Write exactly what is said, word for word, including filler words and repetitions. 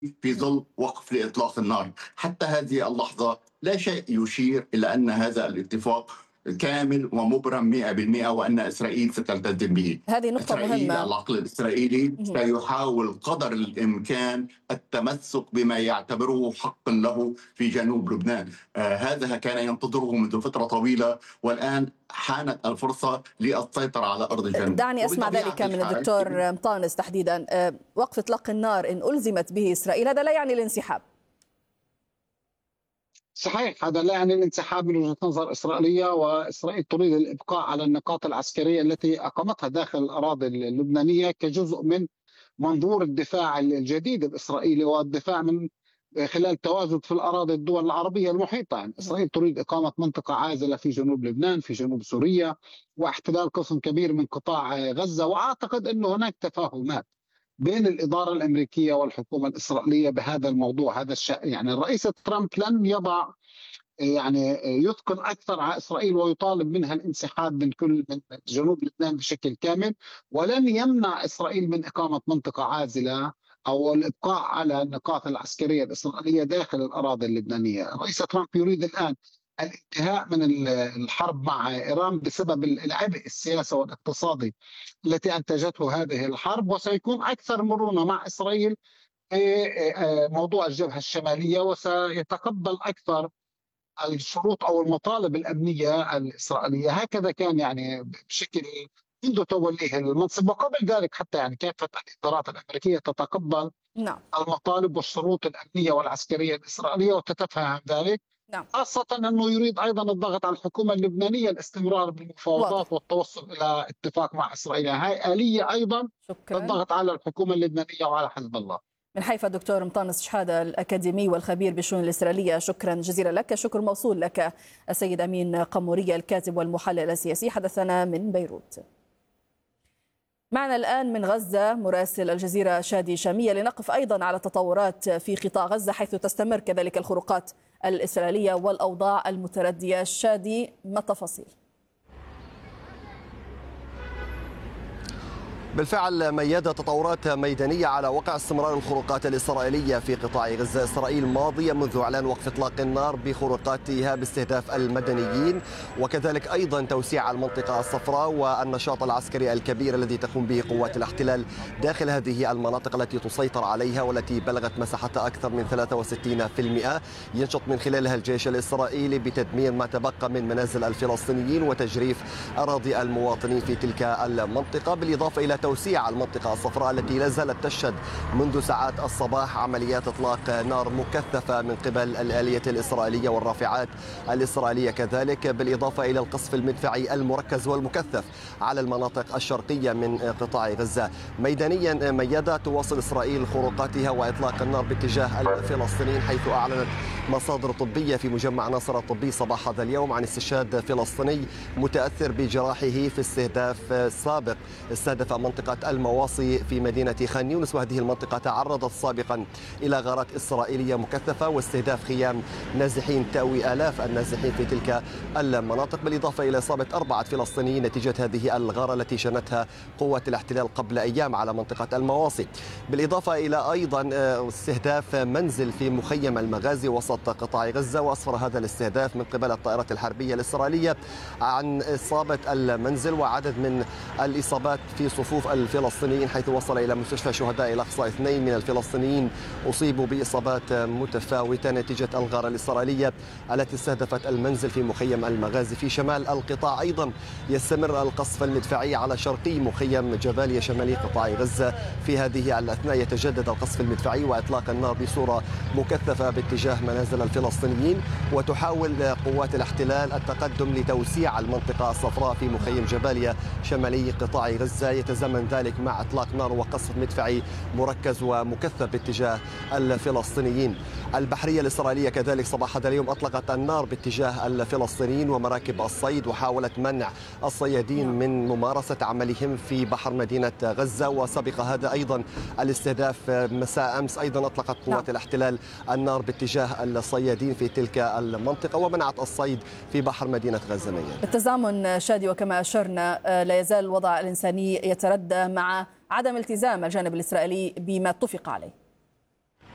في ظل وقف لإطلاق النار. حتى هذه اللحظة لا شيء يشير إلى أن هذا الاتفاق كامل ومبرم مئة بالمئة وأن إسرائيل ستلتزم به. هذه نقطة إسرائيل مهمة. العقل الإسرائيلي سيحاول قدر الإمكان التمسك بما يعتبره حق له في جنوب لبنان. آه هذا كان ينتظره منذ فترة طويلة، والآن حانت الفرصة للسيطرة على أرض الجنوب. دعني أسمع ذلك من الدكتور مطانس تحديدا. آه وقف إطلاق النار إن ألزمت به إسرائيل هذا لا يعني الانسحاب. صحيح، هذا لا يعني الانسحاب من وجهة نظر إسرائيلية، وإسرائيل تريد الإبقاء على النقاط العسكرية التي أقامتها داخل الأراضي اللبنانية كجزء من منظور الدفاع الجديد الإسرائيلي والدفاع من خلال تواجد في الأراضي الدول العربية المحيطة. يعني إسرائيل تريد إقامة منطقة عازلة في جنوب لبنان، في جنوب سوريا، واحتلال قسم كبير من قطاع غزة. وأعتقد أن هناك تفاهمات بين الإدارة الأمريكية والحكومة الإسرائيلية بهذا الموضوع، هذا الشأن. يعني الرئيس ترامب لن يضع يعني يثقل أكثر على إسرائيل ويطالب منها الانسحاب من كل من جنوب لبنان بشكل كامل، ولن يمنع إسرائيل من إقامة منطقة عازلة أو الإبقاء على النقاط العسكرية الإسرائيلية داخل الأراضي اللبنانية. الرئيس ترامب يريد الآن الانتهاء من الحرب مع إيران بسبب العبء السياسي والاقتصادي التي أنتجته هذه الحرب، وسيكون أكثر مرونة مع إسرائيل في موضوع الجبهة الشمالية، وسيتقبل أكثر الشروط أو المطالب الأمنية الإسرائيلية. هكذا كان يعني بشكل منذ توليه المنصب، وقبل ذلك حتى يعني كافة الإدارات الأمريكية تتقبل نعم. المطالب والشروط الأمنية والعسكرية الإسرائيلية وتتفهم ذلك. نعم. خاصة أنه يريد أيضا الضغط على الحكومة اللبنانية الاستمرار بالمفاوضات والتوصل إلى اتفاق مع إسرائيل. هاي آلية أيضا للضغط على الحكومة اللبنانية وعلى حزب الله. من حيفا دكتور مطانس شحادة الأكاديمي والخبير بالشؤون الإسرائيلية، شكرا جزيلا لك. شكر موصول لك السيد أمين قمورية الكاتب والمحلل السياسي حدثنا من بيروت. معنا الآن من غزة مراسل الجزيرة شادي شامية لنقف أيضا على التطورات في قطاع غزة حيث تستمر كذلك الخروقات الإسرائيلية والأوضاع المتردية. شادي، ما التفاصيل؟ بالفعل ميادة تطورات ميدانية على وقع استمرار الخروقات الإسرائيلية في قطاع غزة. إسرائيل ماضية منذ إعلان وقف إطلاق النار بخروقاتها باستهداف المدنيين، وكذلك أيضا توسيع المنطقة الصفراء والنشاط العسكري الكبير الذي تقوم به قوات الاحتلال داخل هذه المناطق التي تسيطر عليها والتي بلغت مساحتها أكثر من ثلاثة وستين بالمئة. ينشط من خلالها الجيش الإسرائيلي بتدمير ما تبقى من منازل الفلسطينيين وتجريف أراضي المواطنين في تلك المنطقة، بالإضافة إلى توسيع المنطقة الصفراء التي لا زالت تشهد منذ ساعات الصباح عمليات إطلاق نار مكثفة من قبل الآلية الإسرائيلية والرافعات الإسرائيلية كذلك، بالإضافة إلى القصف المدفعي المركز والمكثف على المناطق الشرقية من قطاع غزة. ميدانيا ميادة تواصل إسرائيل خروقاتها وإطلاق النار باتجاه الفلسطينيين، حيث أعلنت مصادر طبية في مجمع ناصر الطبي صباح هذا اليوم عن استشهاد فلسطيني متأثر بجراحه في استهداف سابق استهدف منطقة المواصي في مدينة خان يونس، وهذه المنطقة تعرضت سابقا إلى غارات إسرائيلية مكثفة واستهداف خيام نازحين تأوي آلاف النازحين في تلك المناطق، بالإضافة إلى إصابة أربعة فلسطينيين نتيجة هذه الغارة التي شنتها قوات الاحتلال قبل أيام على منطقة المواصي، بالإضافة إلى أيضا استهداف منزل في مخيم المغازي وسط قطاع غزة، وأسفر هذا الاستهداف من قبل الطائرات الحربية الإسرائيلية عن إصابة المنزل وعدد من الإصابات في صفوف الفلسطينيين، حيث وصل إلى مستشفى شهداء الأقصى اثنين من الفلسطينيين أصيبوا بإصابات متفاوتة نتيجة الغارة الإسرائيلية التي استهدفت المنزل في مخيم المغازي في شمال القطاع. أيضا يستمر القصف المدفعي على شرقي مخيم جباليا شمالي قطاع غزة. في هذه الأثناء يتجدد القصف المدفعي وإطلاق النار بصورة مكثفة باتجاه منازل الفلسطينيين، وتحاول قوات الاحتلال التقدم لتوسيع المنطقة الصفراء في مخيم جباليا شمالي قطاع غزة. يتزامن ذلك مع إطلاق نار وقصف مدفعي مركز ومكثف باتجاه الفلسطينيين. البحرية الإسرائيلية كذلك صباح هذا اليوم أطلقت النار باتجاه الفلسطينيين ومراكب الصيد، وحاولت منع الصيادين من ممارسة عملهم في بحر مدينة غزة. وسبق هذا أيضا الاستهداف مساء أمس، أيضا أطلقت قوات الاحتلال النار باتجاه الصيادين في تلك المنطقة ومنعت الصيد في بحر مدينة غزة. بالتزامن شادي، وكما أشرنا لا يزال الوضع الإنساني يتردى مع عدم التزام الجانب الإسرائيلي بما اتفق عليه.